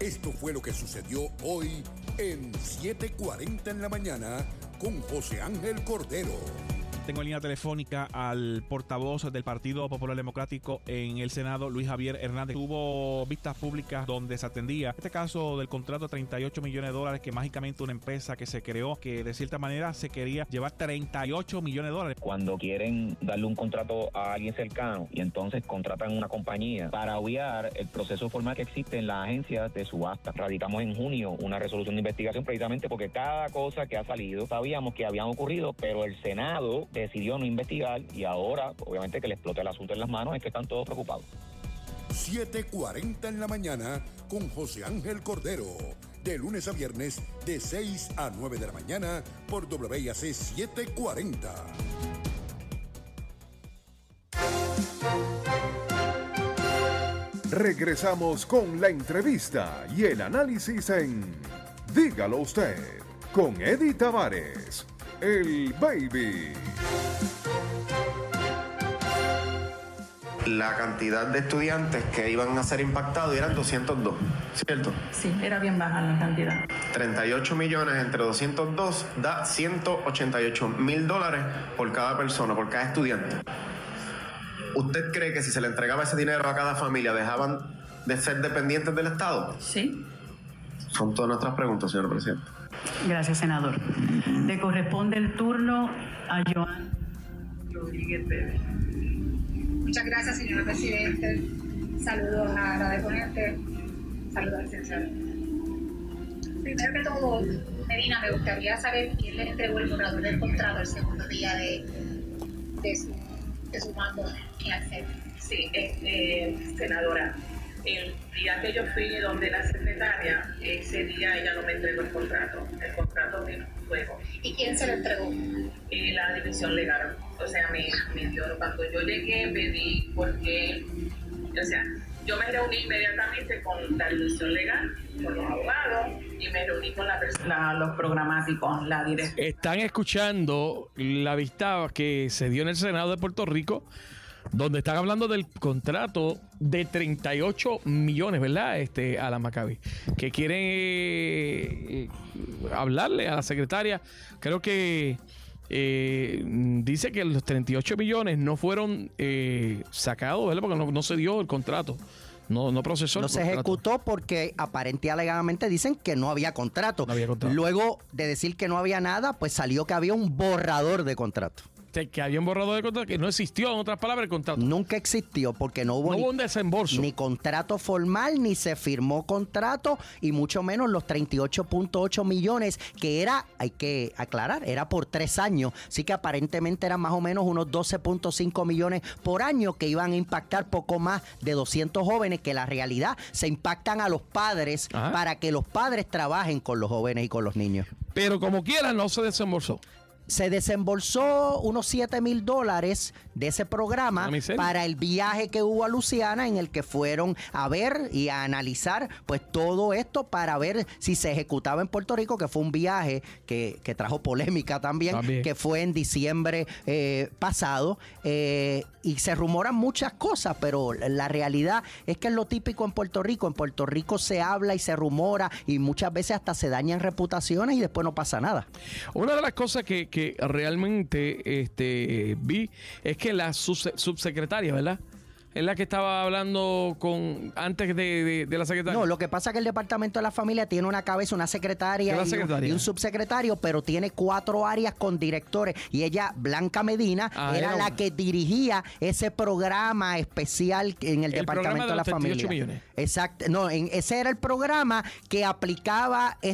Esto fue lo que sucedió hoy en 7:40 en la mañana con José Ángel Cordero. Tengo en línea telefónica al portavoz del Partido Popular Democrático en el Senado, Luis Javier Hernández. Tuvo vistas públicas donde se atendía este caso del contrato de $38 millones que mágicamente una empresa que se creó, que de cierta manera se quería llevar $38 millones. Cuando quieren darle un contrato a alguien cercano y entonces contratan una compañía para obviar el proceso formal que existe en las agencias de subasta. Radicamos en junio una resolución de investigación precisamente porque cada cosa que ha salido sabíamos que habían ocurrido, pero el Senado decidió no investigar y ahora, obviamente que le explota el asunto en las manos, es que están todos preocupados. 7:40 en la mañana con José Ángel Cordero. De lunes a viernes, de 6 a 9 de la mañana por WIAC 740. Regresamos con la entrevista y el análisis en Dígalo Usted, con Eddie Tavares, el Baby. La cantidad de estudiantes que iban a ser impactados eran 202, ¿cierto? Sí, era bien baja la cantidad. 38 millones entre 202 da $188,000 por cada persona, por cada estudiante. ¿Usted cree que si se le entregaba ese dinero a cada familia dejaban de ser dependientes del Estado? Sí. Son todas nuestras preguntas, señor presidente. Gracias, senador. Le corresponde el turno a Joan Rodríguez Pérez. Muchas gracias, señor presidente. Saludos a la deponente. Saludos al licenciado. Primero que todo, Medina, me gustaría saber quién le entregó el borrador del contrato el segundo día de su mando en Accede. Sí, senadora, el día que yo fui donde la secretaria, ese día ella no me entregó el contrato vino luego. ¿Y quién se lo entregó? La división legal, o sea, me dio, cuando yo llegué pedí porque, o sea, yo me reuní inmediatamente con la división legal, con los abogados, y me reuní con la persona, Los programáticos, la dirección. Están escuchando la vista que se dio en el Senado de Puerto Rico, donde están hablando del contrato de 38 millones, ¿verdad? A la Maccabi, que quieren hablarle a la secretaria. Creo que dice que los 38 millones no fueron sacados, ¿verdad? Porque no se dio el contrato. No procesó. No se ejecutó porque aparentemente alegadamente dicen que no había contrato. No había contrato. Luego de decir que no había nada, pues salió que había un borrador de contrato. Que había un borrador de contrato, que no existió, en otras palabras, el contrato. Nunca existió porque no hubo un desembolso. Ni contrato formal, ni se firmó contrato, y mucho menos los 38.8 millones, que era, hay que aclarar, era por 3 años. Así que aparentemente eran más o menos unos 12.5 millones por año que iban a impactar poco más de 200 jóvenes, que la realidad se impactan a los padres. Ajá. Para que los padres trabajen con los jóvenes y con los niños. Pero como quiera, no se desembolsó. Se desembolsó unos $7,000 de ese programa para el viaje que hubo a Luisiana, en el que fueron a ver y a analizar pues todo esto para ver si se ejecutaba en Puerto Rico, que fue un viaje que trajo polémica también, que fue en diciembre pasado, y se rumoran muchas cosas, pero la realidad es que es lo típico en Puerto Rico. En Puerto Rico se habla y se rumora y muchas veces hasta se dañan reputaciones y después no pasa nada. Una de las cosas que realmente vi es que la subsecretaria, ¿verdad? Es la que estaba hablando antes de la secretaria. No, lo que pasa es que el Departamento de la Familia tiene una cabeza, una secretaria y un subsecretario, pero tiene 4 áreas con directores. Y ella, Blanca Medina, era la que dirigía ese programa especial en el Departamento de la Familia. Millones. Exacto. No, ese era el programa que aplicaba